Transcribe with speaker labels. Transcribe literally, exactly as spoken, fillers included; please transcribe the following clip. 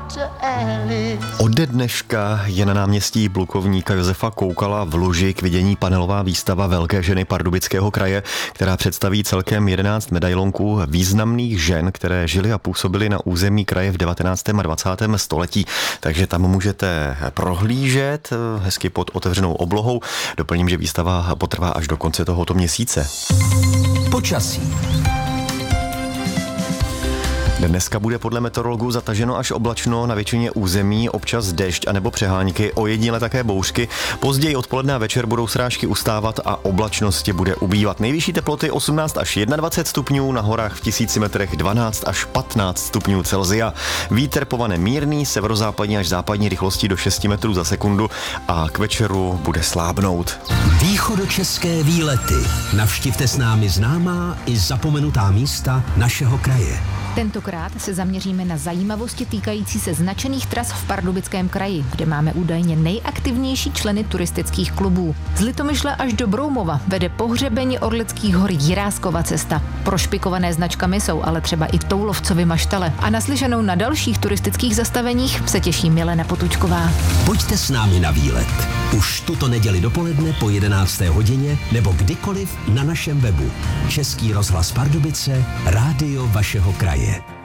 Speaker 1: Ode dneška je na náměstí plukovníka Josefa Koukala v Luži k vidění panelová výstava Velké ženy Pardubického kraje, která představí celkem jedenáct medailonků významných žen, které žily a působily na území kraje v devatenáctém a dvacátém století. Takže tam můžete prohlížet hezky pod otevřenou oblohou. Doplním, že výstava potrvá až do konce tohoto měsíce.
Speaker 2: Počasí.
Speaker 1: Dneska bude podle meteorologů zataženo až oblačno, na většině území občas déšť anebo přehánky, ojediněle také bouřky. Později odpoledne a večer budou srážky ustávat a oblačnosti bude ubývat. Nejvyšší teploty osmnáct až dvacet jedna stupňů, na horách v tisíci metrech dvanáct až patnáct stupňů Celsia. Vítr povane mírný, severozápadní až západní rychlostí do šest metrů za sekundu a k večeru bude slábnout.
Speaker 2: Východočeské výlety. Navštivte s námi známá i zapomenutá místa našeho kraje.
Speaker 3: Tentokrát se zaměříme na zajímavosti týkající se značených tras v Pardubickém kraji, kde máme údajně nejaktivnější členy turistických klubů. Z Litomyšle až do Broumova vede pohřebení Orlických hor Jiráskova cesta. Prošpikované značkami jsou ale třeba i Toulovcovy maštale. A naslyšenou na dalších turistických zastaveních se těší Milena Potůčková.
Speaker 2: Pojďte s námi na výlet. Už tuto neděli dopoledne po jedenácté hodině nebo kdykoliv na našem webu. Český rozhlas Pardubice, rádio vašeho kraje.